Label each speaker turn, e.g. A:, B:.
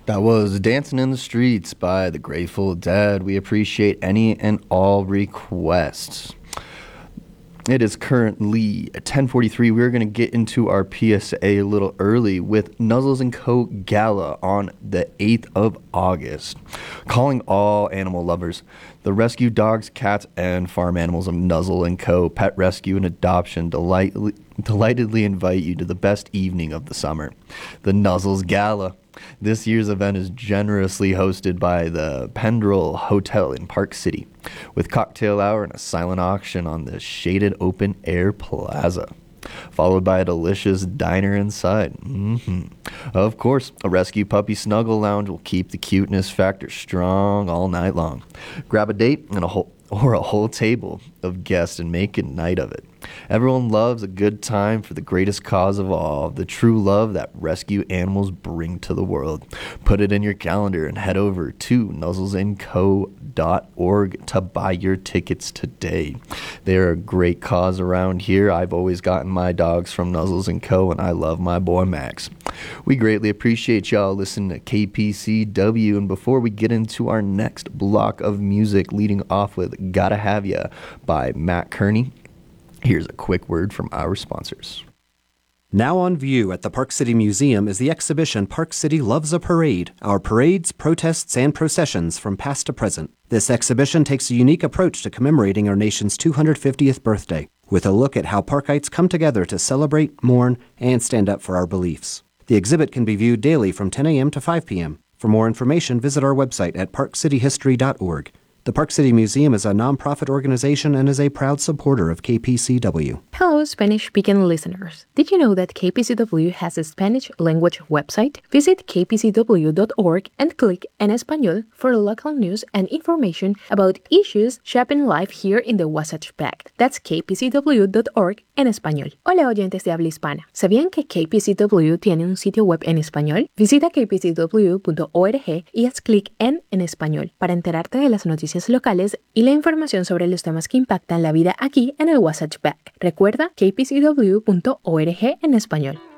A: That was Dancing in the Streets by the Grateful Dead. We appreciate any and all requests. It is currently 10:43. We're going to get into our PSA a little early with Nuzzles & Co. Gala on the 8th of August. Calling all animal lovers. The rescue dogs, cats, and farm animals of Nuzzle & Co. Pet Rescue and Adoption delightedly invite you to the best evening of the summer, the Nuzzles Gala. This year's event is generously hosted by the Pendrell Hotel in Park City, with cocktail hour and a silent auction on the shaded open-air plaza, followed by a delicious diner inside. Of course, a rescue puppy snuggle lounge will keep the cuteness factor strong all night long. Grab a date and a whole table of guests and make a night of it. Everyone loves a good time for the greatest cause of all, the true love that rescue animals bring to the world. Put it in your calendar and head over to nuzzlesandco.org to buy your tickets today. They're a great cause around here. I've always gotten my dogs from Nuzzles & Co., and I love my boy Max. We greatly appreciate y'all listening to KPCW, and before we get into our next block of music, leading off with Gotta Have Ya by Matt Kearney, here's a quick word from our sponsors.
B: Now on view at the Park City Museum is the exhibition Park City Loves a Parade, our parades, protests, and processions from past to present. This exhibition takes a unique approach to commemorating our nation's 250th birthday, with a look at how Parkites come together to celebrate, mourn, and stand up for our beliefs. The exhibit can be viewed daily from 10 a.m. to 5 p.m. For more information, visit our website at parkcityhistory.org. The Park City Museum is a nonprofit organization and is a proud supporter of KPCW.
C: Hello, Spanish-speaking listeners. Did you know that KPCW has a Spanish language website? Visit kpcw.org and click en español for local news and information about issues shaping life here in the Wasatch Pact. That's kpcw.org en español. Hola, oyentes de habla hispana. ¿Sabían que KPCW tiene un sitio web en español? Visita kpcw.org y haz clic en español para enterarte de las noticias locales y la información sobre los temas que impactan la vida aquí en el Wasatch Pact. Recuerda kpcw.org en español.